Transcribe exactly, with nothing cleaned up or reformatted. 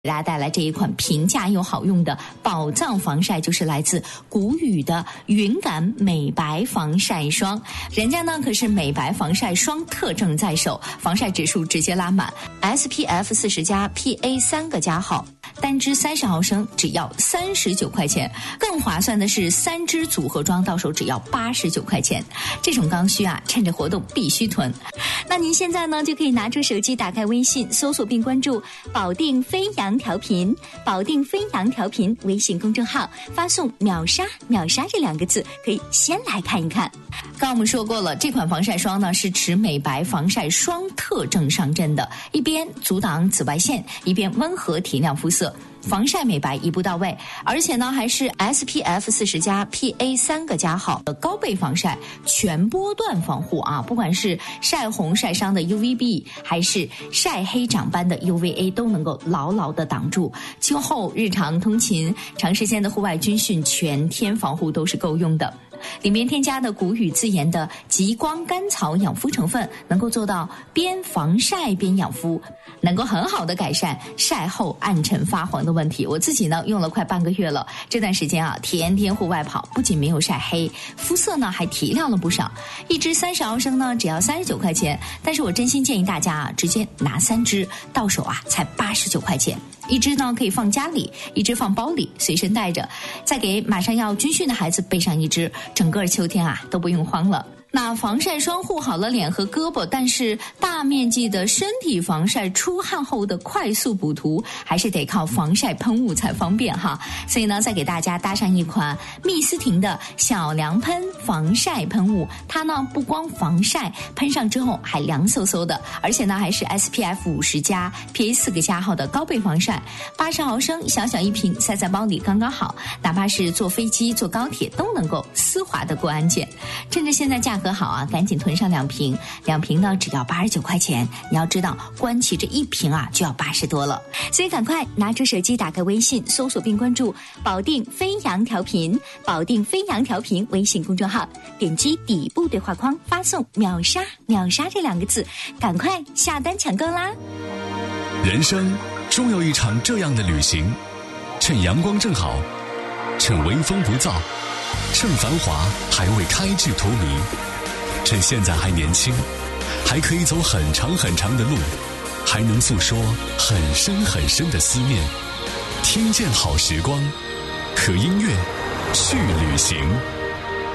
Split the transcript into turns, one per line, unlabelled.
给大家带来这一款平价又好用的宝藏防晒，就是来自谷雨的云感美白防晒霜。人家呢可是美白防晒霜特证在手，防晒指数直接拉满 S P F 四十加 P A 三个加号，单支三十毫升只要三十九块钱，更划算的是三支组合装到手只要八十九块钱。这种刚需啊，趁着活动必须囤。那您现在呢就可以拿出手机，打开微信，搜索并关注保定飞扬调频，保定飞扬调频微信公众号，发送秒杀秒杀这两个字，可以先来看一看。刚我们说过了，这款防晒霜呢是持美白防晒霜特证上阵的，一边阻挡紫外线，一边温和提亮肤色，防晒美白一步到位，而且呢还是 S P F 四十加 P A 三个加号的高倍防晒，全波段防护啊！不管是晒红晒伤的 U V B， 还是晒黑长斑的 U V A， 都能够牢牢的挡住。秋后日常通勤、长时间的户外军训，全天防护都是够用的。里面添加的谷雨自研的极光甘草养肤成分，能够做到边防晒边养肤，能够很好的改善晒后暗沉发黄的问题。我自己呢用了快半个月了，这段时间啊天天户外跑，不仅没有晒黑，肤色呢还提亮了不少。一支三十毫升呢只要三十九块钱，但是我真心建议大家啊直接拿三支，到手啊才八十九块钱。一支呢可以放家里，一支放包里随身带着，再给马上要军训的孩子备上一支，整个秋天啊都不用慌了。那防晒霜护好了脸和胳膊，但是大面积的身体防晒出汗后的快速补涂还是得靠防晒喷雾才方便哈。所以呢再给大家搭上一款蜜斯婷的小凉喷防晒喷雾，它呢不光防晒，喷上之后还凉飕飕的，而且呢还是 S P F 五十加 P A 四个加号的高倍防晒，八十毫升小小一瓶，塞在包里刚刚好，哪怕是坐飞机坐高铁都能够丝滑的过安检。趁着现在价格好啊，赶紧囤上两瓶，两瓶呢只要八十九块钱。你要知道，关起这一瓶啊就要八十多了，所以赶快拿出手机，打开微信，搜索并关注保定飞扬调频，保定飞扬调频微信公众号，点击底部对话框，发送秒杀秒杀这两个字，赶快下单抢购啦！
人生终有一场这样的旅行，趁阳光正好，趁微风不燥，趁繁华还未开至荼蘼，趁现在还年轻，还可以走很长很长的路，还能诉说很深很深的思念。听见好时光，和音乐去旅行。